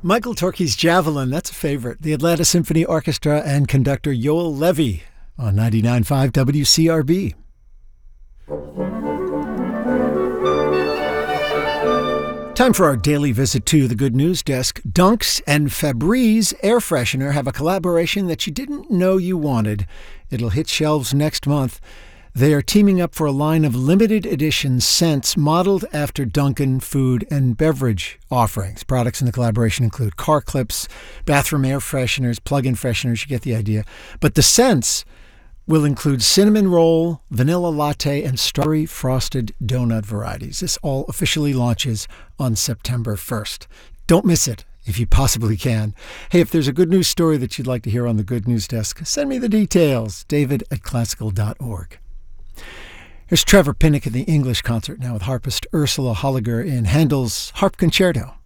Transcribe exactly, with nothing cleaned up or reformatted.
Michael Torke's Javelin, that's a favorite. The Atlanta Symphony Orchestra and conductor Yoel Levy on ninety-nine point five W C R B. Time for our daily visit to the Good News Desk. Dunks and Febreze air freshener have a collaboration that you didn't know you wanted. It'll hit shelves next month. They are teaming up for a line of limited edition scents modeled after Dunkin' food and beverage offerings. Products in the collaboration include car clips, bathroom air fresheners, plug-in fresheners, you get the idea. But the scents will include cinnamon roll, vanilla latte, and strawberry frosted donut varieties. This all officially launches on September first. Don't miss it if you possibly can. Hey, if there's a good news story that you'd like to hear on the Good News Desk, send me the details, david at classical dot org. Here's Trevor Pinnock at the English concert now with harpist Ursula Holliger in Handel's Harp Concerto.